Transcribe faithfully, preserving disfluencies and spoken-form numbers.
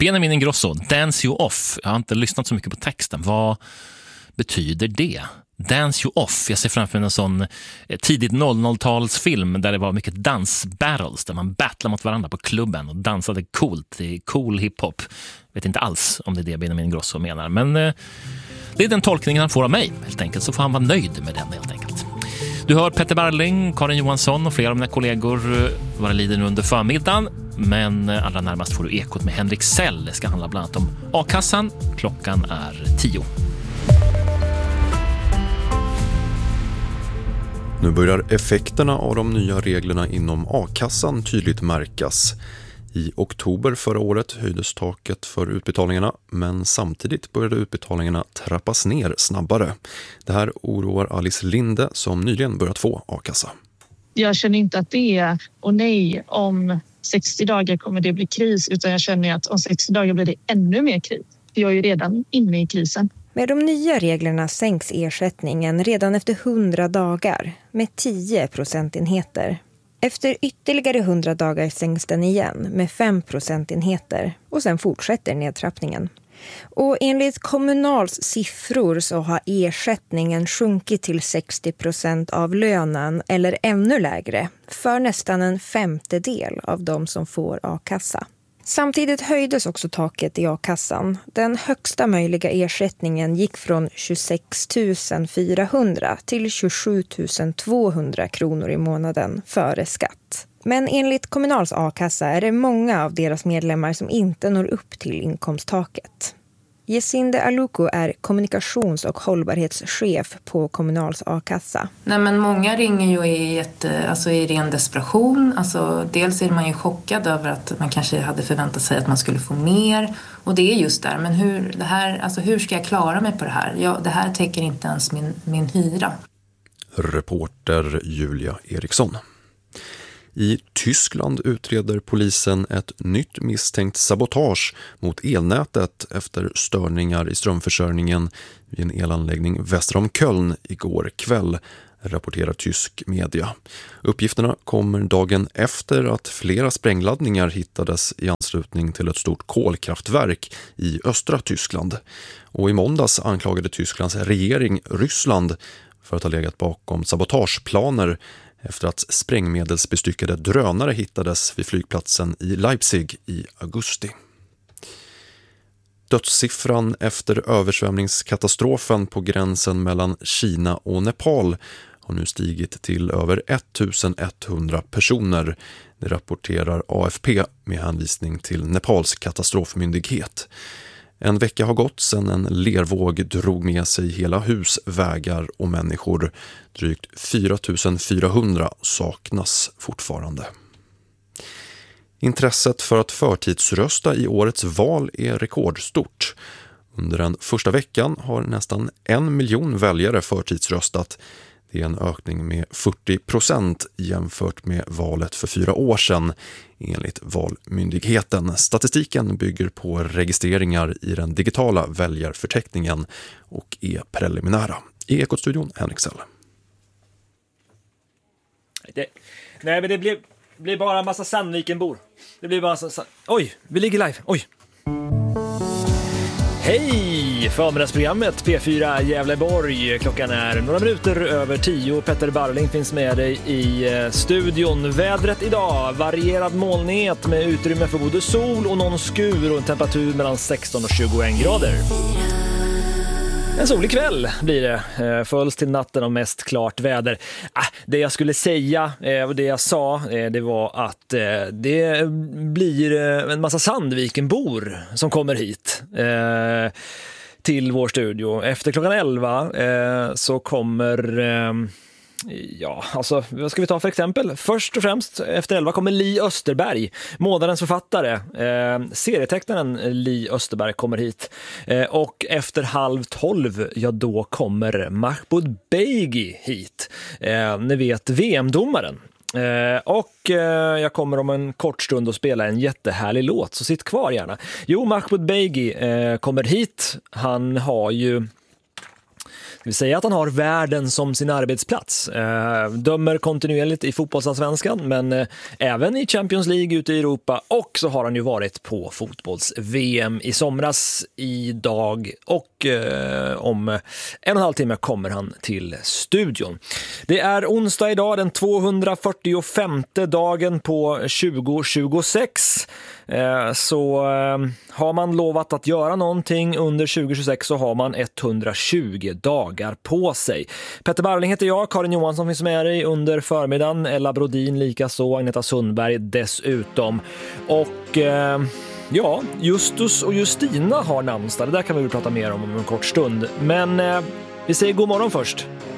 Benjamin Ingrosso, Dance You Off. Jag har inte lyssnat så mycket på texten. Vad betyder det? Dance You Off. Jag ser framför mig en sån tidigt noll noll-talsfilm där det var mycket dansbattles, där man battlade mot varandra på klubben och dansade coolt i cool hiphop. Vet inte alls om det är det Benjamin Ingrosso menar, men eh, det är den tolkningen han får av mig helt enkelt, så får han vara nöjd med den helt enkelt. Du hör Petter Barling, Karin Johansson och flera av mina kollegor vara lider nu under förmiddagen, men allra närmast får du Ekot med Henrik Sell. Det ska handla bland annat om A-kassan. Klockan är tio. Nu börjar effekterna av de nya reglerna inom A-kassan tydligt märkas. I oktober förra året höjdes taket för utbetalningarna, men samtidigt började utbetalningarna trappas ner snabbare. Det här oroar Alice Linde som nyligen börjat få A-kassa. Jag känner inte att det är, och nej, om sextio dagar kommer det bli kris, utan jag känner att om sextio dagar blir det ännu mer kris. Jag är ju redan inne i krisen. Med de nya reglerna sänks ersättningen redan efter hundra dagar med tio procentenheter. Efter ytterligare hundra dagar sänks den igen med fem procentenheter och sen fortsätter nedtrappningen. Och enligt Kommunals siffror så har ersättningen sjunkit till sextio procent av lönen eller ännu lägre för nästan en femtedel av de som får A-kassa. Samtidigt höjdes också taket i A-kassan. Den högsta möjliga ersättningen gick från tjugosex tusen fyrahundra till tjugosju tusen tvåhundra kronor i månaden före skatt. Men enligt Kommunals A-kassa är det många av deras medlemmar som inte når upp till inkomsttaket. Jesinde Aluko är kommunikations- och hållbarhetschef på Kommunals A-kassa. Nej, men många ringer ju i, ett, alltså i ren desperation. Alltså, dels är man ju chockad över att man kanske hade förväntat sig att man skulle få mer. Och det är just där. Men hur, det här, alltså, hur ska jag klara mig på det här? Ja, det här täcker inte ens min, min hyra. Reporter Julia Eriksson. I Tyskland utreder polisen ett nytt misstänkt sabotage mot elnätet efter störningar i strömförsörjningen vid en elanläggning väster om Köln igår kväll, rapporterar tysk media. Uppgifterna kommer dagen efter att flera sprängladdningar hittades i anslutning till ett stort kolkraftverk i östra Tyskland. Och i måndags anklagade Tysklands regering Ryssland för att ha legat bakom sabotageplaner efter att sprängmedelsbestyckade drönare hittades vid flygplatsen i Leipzig i augusti. Dödssiffran efter översvämningskatastrofen på gränsen mellan Kina och Nepal har nu stigit till över ettusenetthundra personer. Det rapporterar A F P med hänvisning till Nepals katastrofmyndighet. En vecka har gått sedan en lervåg drog med sig hela hus, vägar och människor. Drygt fyra tusen fyrahundra saknas fortfarande. Intresset för att förtidsrösta i årets val är rekordstort. Under den första veckan har nästan en miljon väljare förtidsröstat. Det är en ökning med fyrtio procent jämfört med valet för fyra år sedan, enligt Valmyndigheten. Statistiken bygger på registreringar i den digitala väljarförteckningen och är preliminära. I Ekot-studion, Henrik Sell. Det, nej, men det blir, blir bara en massa Sandvikenbor. Det blir bara så, oj, vi ligger live. Oj. Hej! Förmiddagsprogrammet P fyra Gävleborg. Klockan är några minuter över tio. Petter Barling finns med dig i studion. Vädret idag, varierad molnighet med utrymme för både sol och någon skur och en temperatur mellan sexton och tjugoen grader. En solig kväll blir det, följs till natten och mest klart väder. Ah, det jag skulle säga och det jag sa, det var att det blir en massa Sandvikenbor som kommer hit eh, till vår studio. Efter klockan elva eh, så kommer... Eh, Ja, alltså vad ska vi ta för exempel? Först och främst efter elva kommer Li Österberg, månadens författare. Eh, serietecknaren Li Österberg kommer hit. Eh, och efter halv tolv, ja då kommer Mahmoud Begi hit. Eh, ni vet, V M-domaren. Eh, och eh, jag kommer om en kort stund att spela en jättehärlig låt, så sitt kvar gärna. Jo, Mahmoud Begi eh, kommer hit. Han har ju Vi säger att han har världen som sin arbetsplats. Eh, dömer kontinuerligt i fotbollsallsvenskan, men eh, även i Champions League ute i Europa. Och så har han ju varit på fotbolls-V M i somras, idag och eh, om en och en halv timme kommer han till studion. Det är onsdag idag, den tvåhundrafyrtiofemte dagen på tjugo tjugosex. Eh, så eh, har man lovat att göra någonting under tjugo tjugosex så har man etthundratjugo dagar på sig. Petter Barling heter jag, Karin Johansson finns med dig under förmiddagen, Ella Brodin likaså, Agneta Sundberg dessutom. Och eh, ja, Justus och Justina har namnsdag, det där kan vi väl prata mer om om en kort stund. Men eh, vi säger god morgon först.